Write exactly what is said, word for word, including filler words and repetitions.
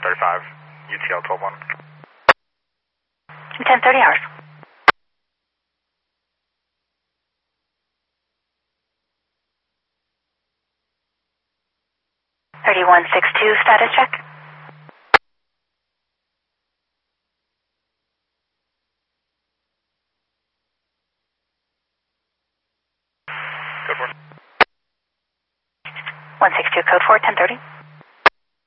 thirty-five, U T L twelve one. ten thirty hours. thirty-one sixty-two, status check. Code four. one six two, code four, ten thirty.